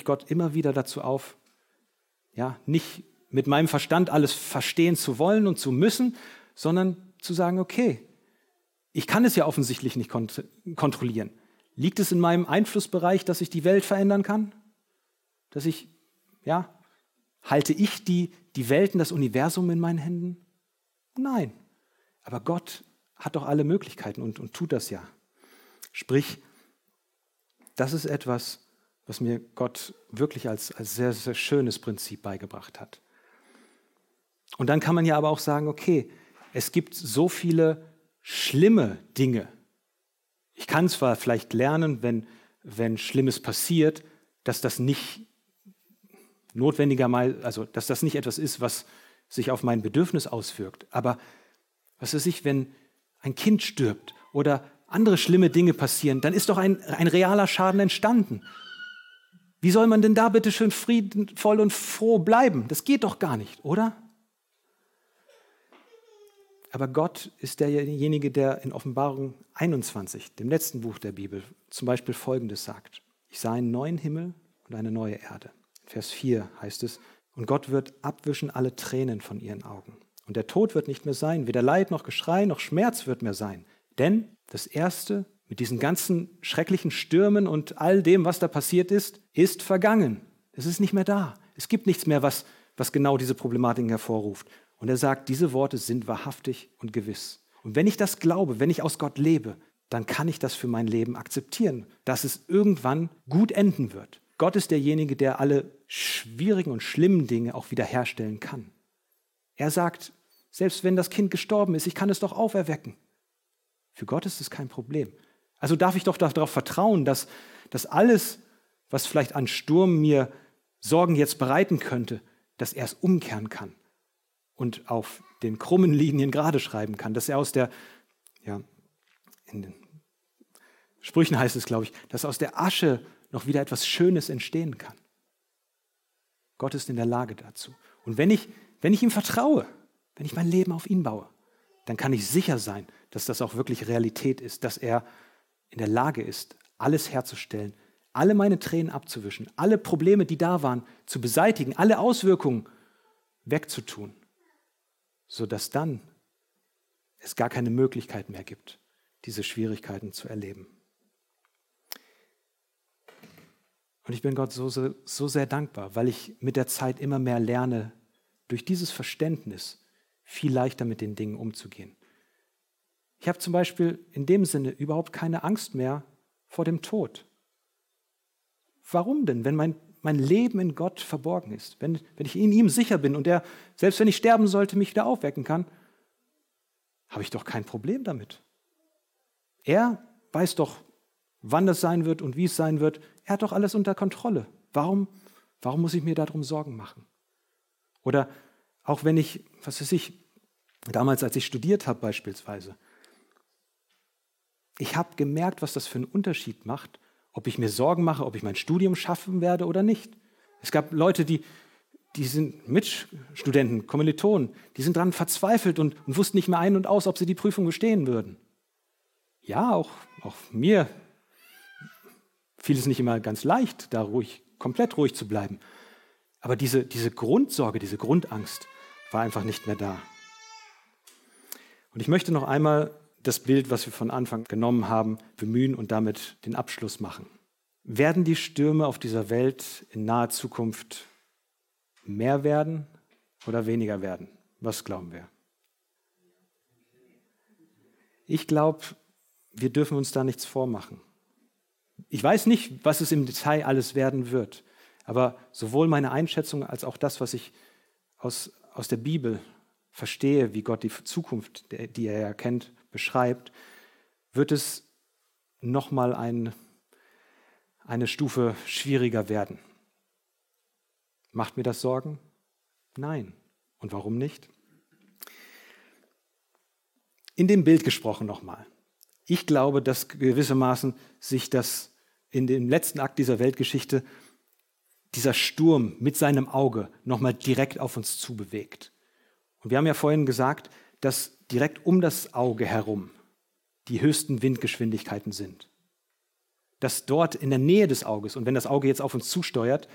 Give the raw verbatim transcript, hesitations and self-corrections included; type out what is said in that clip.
Gott immer wieder dazu auf, ja, nicht mit meinem Verstand alles verstehen zu wollen und zu müssen, sondern zu sagen, okay, ich kann es ja offensichtlich nicht kont- kontrollieren. Liegt es in meinem Einflussbereich, dass ich die Welt verändern kann? Dass ich, ja, halte ich die, die Welten, das Universum in meinen Händen? Nein. Aber Gott hat doch alle Möglichkeiten und, und tut das ja. Sprich, das ist etwas, was mir Gott wirklich als, als sehr, sehr schönes Prinzip beigebracht hat. Und dann kann man ja aber auch sagen, okay, es gibt so viele schlimme Dinge. Ich kann zwar vielleicht lernen, wenn, wenn Schlimmes passiert, dass das nicht notwendigerweise, also dass das nicht etwas ist, was sich auf mein Bedürfnis auswirkt. Aber was weiß ich, wenn ein Kind stirbt oder andere schlimme Dinge passieren, dann ist doch ein, ein realer Schaden entstanden. Wie soll man denn da bitte schön friedvoll und froh bleiben? Das geht doch gar nicht, oder? Aber Gott ist derjenige, der in Offenbarung einundzwanzig, dem letzten Buch der Bibel, zum Beispiel Folgendes sagt. Ich sah einen neuen Himmel und eine neue Erde. Vers vier heißt es, und Gott wird abwischen alle Tränen von ihren Augen. Und der Tod wird nicht mehr sein, weder Leid noch Geschrei noch Schmerz wird mehr sein. Denn das Erste, mit diesen ganzen schrecklichen Stürmen und all dem, was da passiert ist, ist vergangen. Es ist nicht mehr da. Es gibt nichts mehr, was, was genau diese Problematiken hervorruft. Und er sagt, diese Worte sind wahrhaftig und gewiss. Und wenn ich das glaube, wenn ich aus Gott lebe, dann kann ich das für mein Leben akzeptieren, dass es irgendwann gut enden wird. Gott ist derjenige, der alle schwierigen und schlimmen Dinge auch wiederherstellen kann. Er sagt, selbst wenn das Kind gestorben ist, ich kann es doch auferwecken. Für Gott ist es kein Problem. Also darf ich doch darauf vertrauen, dass, dass alles, was vielleicht an Sturm mir Sorgen jetzt bereiten könnte, dass er es umkehren kann und auf den krummen Linien gerade schreiben kann, dass er aus der, ja, in den Sprüchen heißt es, glaube ich, dass aus der Asche noch wieder etwas Schönes entstehen kann. Gott ist in der Lage dazu. Und wenn ich, wenn ich ihm vertraue, wenn ich mein Leben auf ihn baue, dann kann ich sicher sein, dass das auch wirklich Realität ist, dass er in der Lage ist, alles herzustellen, alle meine Tränen abzuwischen, alle Probleme, die da waren, zu beseitigen, alle Auswirkungen wegzutun, sodass dann es gar keine Möglichkeit mehr gibt, diese Schwierigkeiten zu erleben. Und ich bin Gott so, so, so sehr dankbar, weil ich mit der Zeit immer mehr lerne, durch dieses Verständnis viel leichter mit den Dingen umzugehen. Ich habe zum Beispiel in dem Sinne überhaupt keine Angst mehr vor dem Tod. Warum denn, wenn mein, mein Leben in Gott verborgen ist? Wenn, wenn ich in ihm sicher bin und er, selbst wenn ich sterben sollte, mich wieder aufwecken kann, habe ich doch kein Problem damit. Er weiß doch, wann das sein wird und wie es sein wird. Er hat doch alles unter Kontrolle. Warum, warum muss ich mir darum Sorgen machen? Oder auch wenn ich, was weiß ich, damals, als ich studiert habe beispielsweise, ich habe gemerkt, was das für einen Unterschied macht, ob ich mir Sorgen mache, ob ich mein Studium schaffen werde oder nicht. Es gab Leute, die, die sind Mitstudenten, Kommilitonen, die sind daran verzweifelt und, und wussten nicht mehr ein und aus, ob sie die Prüfung bestehen würden. Ja, auch, auch mir fiel es nicht immer ganz leicht, da ruhig, komplett ruhig zu bleiben. Aber diese, diese Grundsorge, diese Grundangst war einfach nicht mehr da. Und ich möchte noch einmal das Bild, was wir von Anfang genommen haben, bemühen und damit den Abschluss machen. Werden die Stürme auf dieser Welt in naher Zukunft mehr werden oder weniger werden? Was glauben wir? Ich glaube, wir dürfen uns da nichts vormachen. Ich weiß nicht, was es im Detail alles werden wird, aber sowohl meine Einschätzung als auch das, was ich aus, aus der Bibel verstehe, wie Gott die Zukunft, die er ja kennt, beschreibt, wird es nochmal ein, eine Stufe schwieriger werden. Macht mir das Sorgen? Nein. Und warum nicht? In dem Bild gesprochen nochmal. Ich glaube, dass gewissermaßen sich das in dem letzten Akt dieser Weltgeschichte, dieser Sturm mit seinem Auge nochmal direkt auf uns zubewegt. Und wir haben ja vorhin gesagt, dass direkt um das Auge herum die höchsten Windgeschwindigkeiten sind. Dass dort in der Nähe des Auges, und wenn das Auge jetzt auf uns zusteuert,